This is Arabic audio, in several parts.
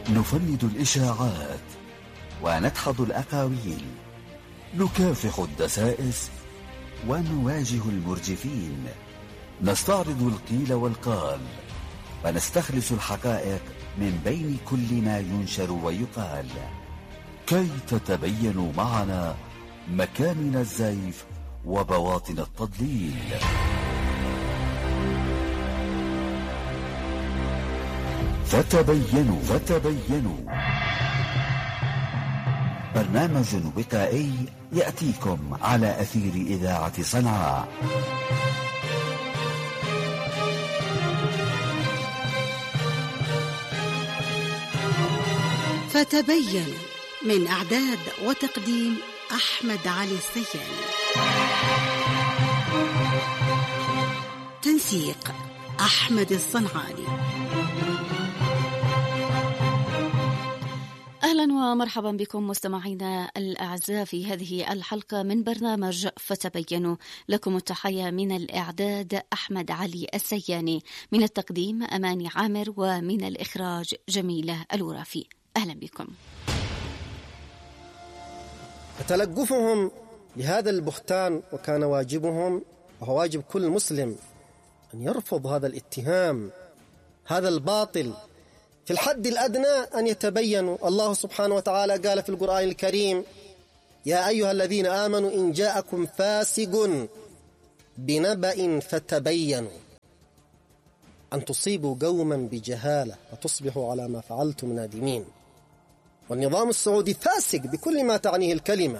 نفند الإشاعات وندحض الأقاويل، نكافح الدسائس ونواجه المرجفين، نستعرض القيل والقال ونستخلص الحقائق من بين كل ما ينشر ويقال، كي تتبينوا معنا مكامن الزيف وبواطن التضليل. فتبينوا برنامج وقائي يأتيكم على أثير إذاعة صنعاء. فتبين، من إعداد وتقديم أحمد علي السياني، تنسيق أحمد الصنعاني. أهلا ومرحبا بكم مستمعينا الأعزاء في هذه الحلقة من برنامج فتبينوا. لكم التحية من الإعداد أحمد علي السياني، من التقديم أماني عامر، ومن الإخراج جميلة الورافي. أهلا بكم. تلقفهم لهذا البهتان وكان واجبهم، وهو واجب كل مسلم، أن يرفض هذا الاتهام، هذا الباطل. في الحد الأدنى أن يتبينوا. الله سبحانه وتعالى قال في القرآن الكريم: يا أيها الذين آمنوا إن جاءكم فاسق بنبأ فتبينوا أن تصيبوا قوما بجهالة وتصبحوا على ما فعلتم نادمين. والنظام السعودي فاسق بكل ما تعنيه الكلمة،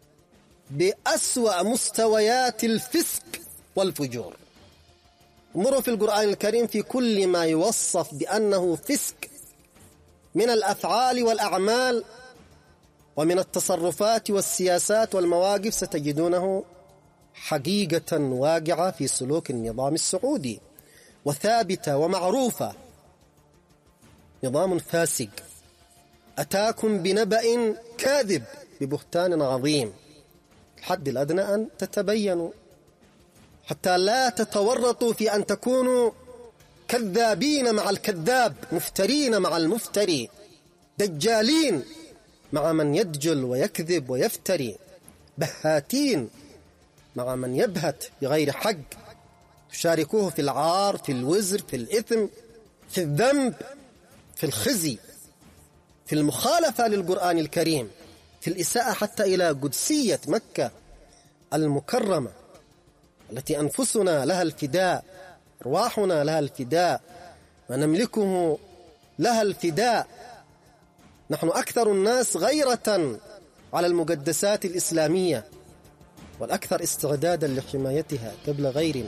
بأسوأ مستويات الفسق والفجور. انظروا في القرآن الكريم في كل ما يوصف بأنه فسق من الأفعال والأعمال ومن التصرفات والسياسات والمواقف، ستجدونه حقيقة واقعة في سلوك النظام السعودي وثابتة ومعروفة. نظام فاسق أتاكم بنبأ كاذب ببهتان عظيم. الحد الأدنى أن تتبينوا حتى لا تتورطوا في أن تكونوا كذابين مع الكذاب، مفترين مع المفتري، دجالين مع من يدجل ويكذب ويفتري، بهاتين مع من يبهت بغير حق، تشاركوه في العار، في الوزر، في الإثم، في الذنب، في الخزي، في المخالفة للقرآن الكريم، في الإساءة حتى إلى قدسية مكة المكرمة التي أنفسنا لها الفداء، أرواحنا لها الفداء، ونملكه لها الفداء. نحن أكثر الناس غيرة على المقدسات الإسلامية والأكثر استعدادا لحمايتها قبل غيرنا.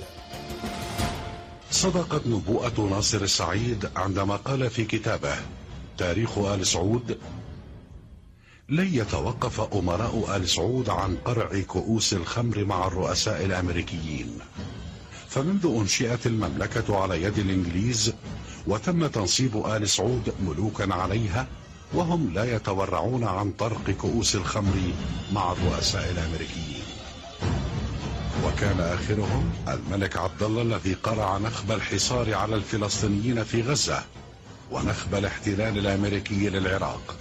صدقت نبوءة ناصر السعيد عندما قال في كتابه تاريخ آل سعود: لن يتوقف أمراء آل سعود عن قرع كؤوس الخمر مع الرؤساء الأمريكيين، فمنذ أنشئت المملكة على يد الإنجليز وتم تنصيب آل سعود ملوكا عليها، وهم لا يتورعون عن طرق كؤوس الخمر مع الرؤساء الأمريكيين. وكان آخرهم الملك عبد الله الذي قرع نخب الحصار على الفلسطينيين في غزة ونخب الاحتلال الأمريكي للعراق.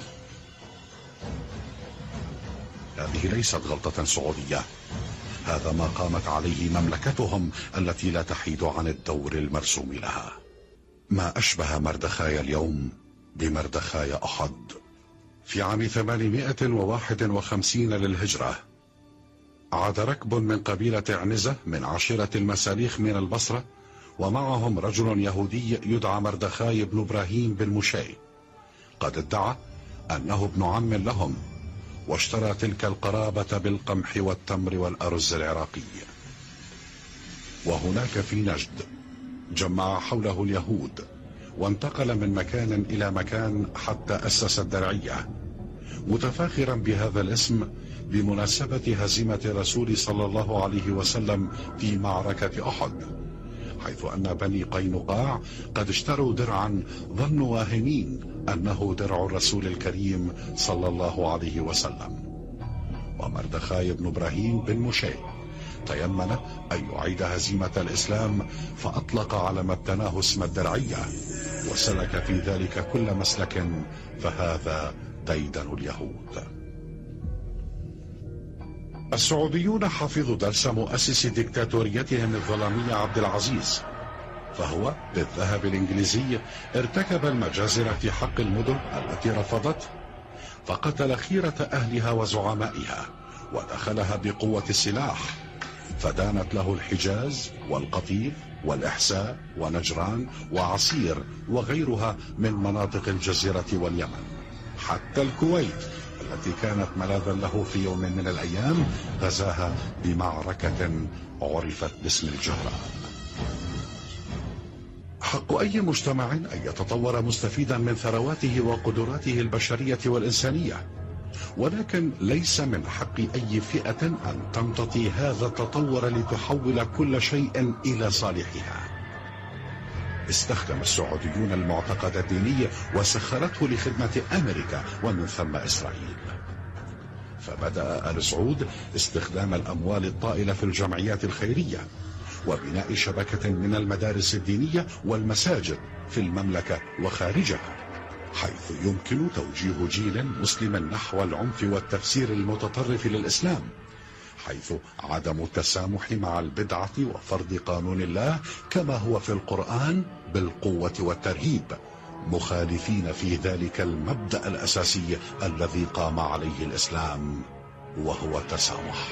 هذه ليست غلطة سعودية، هذا ما قامت عليه مملكتهم التي لا تحيد عن الدور المرسوم لها. ما أشبه مردخاي اليوم بمردخاي أحد. في عام 851 للهجرة عاد ركب من قبيلة عنزة من عشيرة المساليخ من البصرة، ومعهم رجل يهودي يدعى مردخاي بن إبراهيم بن مشي، قد ادعى أنه ابن عم لهم، واشترى تلك القرابة بالقمح والتمر والأرز العراقي. وهناك في نجد جمع حوله اليهود، وانتقل من مكان إلى مكان حتى أسس الدرعية، متفاخرا بهذا الاسم بمناسبة هزيمة الرسول صلى الله عليه وسلم في معركة أحد، حيث أن بني قينقاع قد اشتروا درعا ظنوا واهمين أنه درع الرسول الكريم صلى الله عليه وسلم. ومردخاي بن إبراهيم بن مشي تيمن أن يعيد هزيمة الإسلام، فأطلق على ما ابتناه اسم الدرعية، وسلك في ذلك كل مسلك، فهذا ديدن اليهود. السعوديون حفظوا درس مؤسس ديكتاتوريتهم الظلامية عبد العزيز، فهو بالذهب الإنجليزي ارتكب المجازر في حق المدن التي رفضته، فقتل خيرة أهلها وزعمائها ودخلها بقوة السلاح، فدانت له الحجاز والقطيف والإحساء ونجران وعسير وغيرها من مناطق الجزيرة واليمن، حتى الكويت التي كانت ملاذا له في يوم من الأيام غزاها بمعركة عرفت باسم الجهران. حق أي مجتمع أن يتطور مستفيدا من ثرواته وقدراته البشرية والإنسانية، ولكن ليس من حق أي فئة أن تمتطي هذا التطور لتحول كل شيء إلى صالحها. استخدم السعوديون المعتقد الديني وسخرته لخدمة أمريكا ومن ثم إسرائيل، فبدأ آل سعود استخدام الأموال الطائلة في الجمعيات الخيرية وبناء شبكة من المدارس الدينية والمساجد في المملكة وخارجها، حيث يمكن توجيه جيل مسلم نحو العنف والتفسير المتطرف للإسلام، حيث عدم التسامح مع البدعة وفرض قانون الله كما هو في القرآن بالقوة والترهيب، مخالفين في ذلك المبدأ الأساسي الذي قام عليه الإسلام وهو التسامح.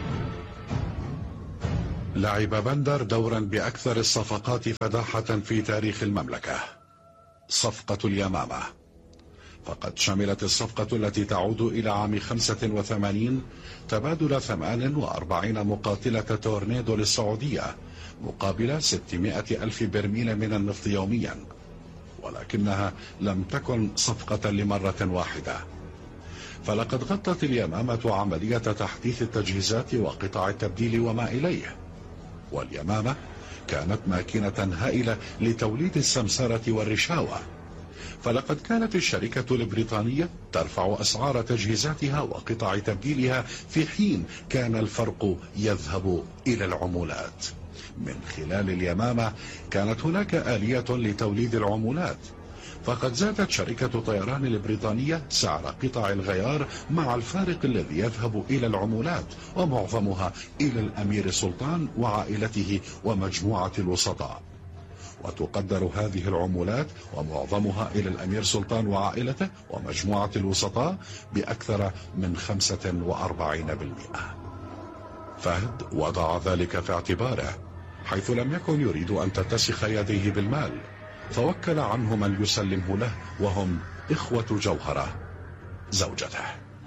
لعب بندر دورا بأكثر الصفقات فداحة في تاريخ المملكة، صفقة اليمامة، فقد شملت الصفقة التي تعود إلى عام 85 تبادل 48 مقاتلة تورنيدو للسعودية مقابل 600 ألف برميل من النفط يوميا، ولكنها لم تكن صفقة لمرة واحدة، فلقد غطت اليمامة عملية تحديث التجهيزات وقطع التبديل وما إليه، واليمامة كانت ماكينة هائلة لتوليد السمسرة والرشاوة، فلقد كانت الشركة البريطانية ترفع أسعار تجهيزاتها وقطع تبديلها في حين كان الفرق يذهب إلى العمولات. من خلال اليمامة كانت هناك آلية لتوليد العمولات، فقد زادت شركة طيران البريطانية سعر قطع الغيار مع الفارق الذي يذهب إلى العمولات، ومعظمها إلى الأمير سلطان وعائلته ومجموعة الوسطاء، وتقدر هذه العمولات ومعظمها إلى الأمير سلطان وعائلته ومجموعة الوسطاء بأكثر من 45%. فهد وضع ذلك في اعتباره، حيث لم يكن يريد أن تتسخ يديه بالمال، توكل عنه من يسلمه له، وهم إخوة جوهرة زوجته.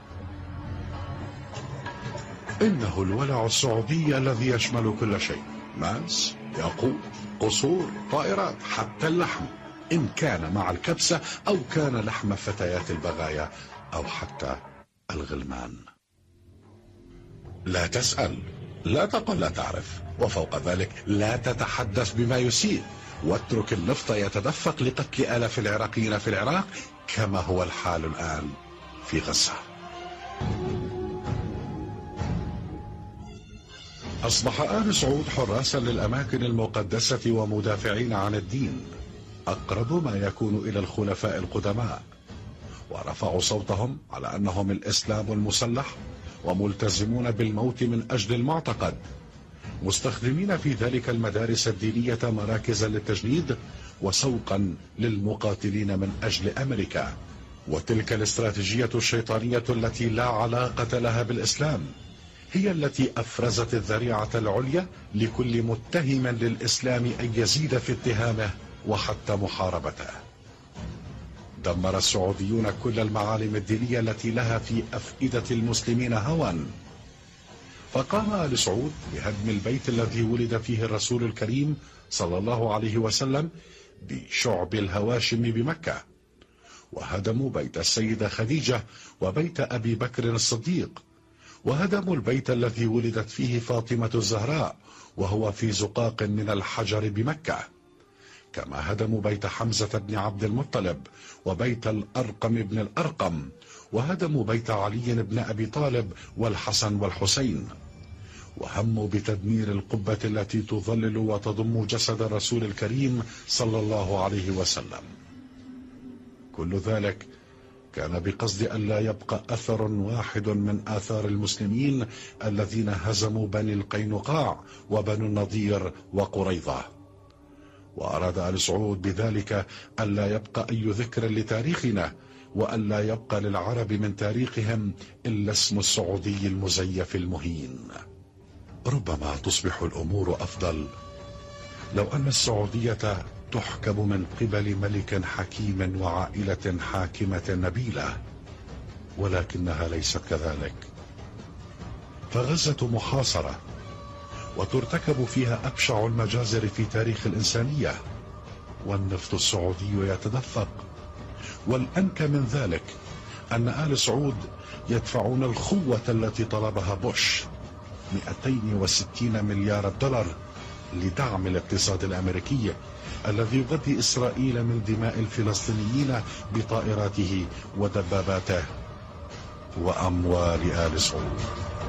إنه الولع السعودي الذي يشمل كل شيء، ماس، ياقوت، قصور، طائرات، حتى اللحم، إن كان مع الكبسة أو كان لحم فتيات البغايا أو حتى الغلمان. لا تسأل، لا تقل لا تعرف، وفوق ذلك لا تتحدث بما يسيء، واترك النفط يتدفق لقتل آلاف العراقيين في العراق كما هو الحال الآن في غزة. أصبح آل سعود حراسا للأماكن المقدسة ومدافعين عن الدين، أقرب ما يكون إلى الخلفاء القدماء، ورفعوا صوتهم على أنهم الإسلام المسلح وملتزمون بالموت من أجل المعتقد، مستخدمين في ذلك المدارس الدينية مراكزا للتجنيد وسوقا للمقاتلين من أجل أمريكا. وتلك الاستراتيجية الشيطانية التي لا علاقة لها بالإسلام هي التي أفرزت الذريعة العليا لكل متهم للإسلام أن يزيد في اتهامه وحتى محاربته. دمر السعوديون كل المعالم الدينية التي لها في أفئدة المسلمين هوى، فقام آل سعود بهدم البيت الذي ولد فيه الرسول الكريم صلى الله عليه وسلم بشعب الهواشم بمكة، وهدموا بيت السيدة خديجة وبيت أبي بكر الصديق، وهدموا البيت الذي ولدت فيه فاطمة الزهراء وهو في زقاق من الحجر بمكة، كما هدموا بيت حمزة بن عبد المطلب وبيت الأرقم بن الأرقم، وهدموا بيت علي بن أبي طالب والحسن والحسين، وهموا بتدمير القبة التي تظلل وتضم جسد الرسول الكريم صلى الله عليه وسلم. كل ذلك كان بقصد أن لا يبقى أثر واحد من آثار المسلمين الذين هزموا بني القينقاع وبنو النضير وقريظة. وأراد آل سعود بذلك أن لا يبقى أي ذكر لتاريخنا، وأن لا يبقى للعرب من تاريخهم إلا اسم السعودي المزيف المهين. ربما تصبح الأمور أفضل لو أن السعودية تحكم من قبل ملك حكيم وعائلة حاكمة نبيلة، ولكنها ليست كذلك. فغزة محاصرة وترتكب فيها أبشع المجازر في تاريخ الإنسانية، والنفط السعودي يتدفق. والأنكى من ذلك أن آل سعود يدفعون الخوة التي طلبها بوش 260 مليار دولار لدعم الاقتصاد الأمريكي الذي يغذي إسرائيل من دماء الفلسطينيين بطائراته ودباباته وأموال آل سعود.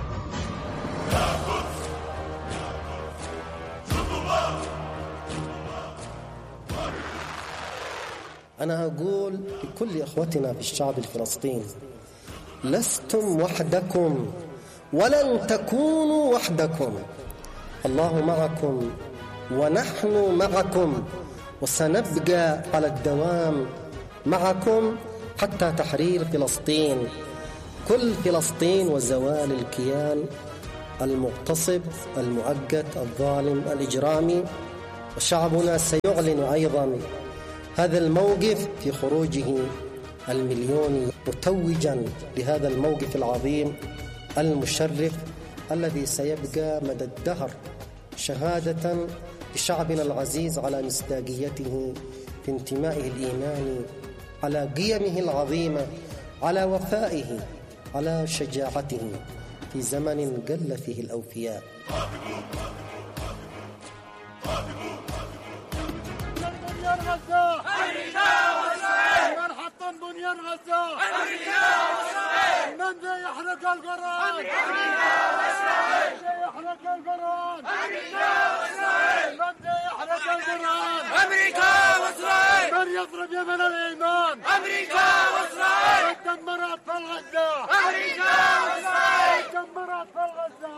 أنا أقول لكل إخوتنا في الشعب الفلسطيني: لستم وحدكم ولن تكونوا وحدكم، الله معكم ونحن معكم، وسنبقى على الدوام معكم حتى تحرير فلسطين، كل فلسطين وزوال الكيان المغتصب المؤقت الظالم الإجرامي. وشعبنا سيعلن أيضا هذا الموقف في خروجه المليوني، متوجا لهذا الموقف العظيم المشرف الذي سيبقى مدى الدهر شهادة لشعبنا العزيز على مصداقيته في انتمائه الإيماني، على قيمه العظيمة، على وفائه، على شجاعته في زمن قل فيه الأوفياء. بنيان غزة أمريكا وإسرائيل، من حطم بنيان غزة أمريكا وإسرائيل، من ذا يحرق القرآن أمريكا وإسرائيل، من ذا يحرق القرآن أمريكا وإسرائيل، من ذا يحرق القرآن أمريكا وإسرائيل، من يضرب يمن الإيمان أمريكا وإسرائيل، من دمر أطفال غزة أمريكا وإسرائيل، من دمر أطفال